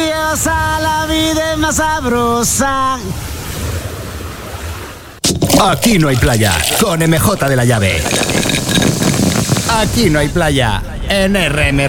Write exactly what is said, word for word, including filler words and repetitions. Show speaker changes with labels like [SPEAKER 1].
[SPEAKER 1] deliciosa, la vida es más sabrosa.
[SPEAKER 2] Aquí no hay playa, con M J de la Llave. Aquí no hay playa, en R M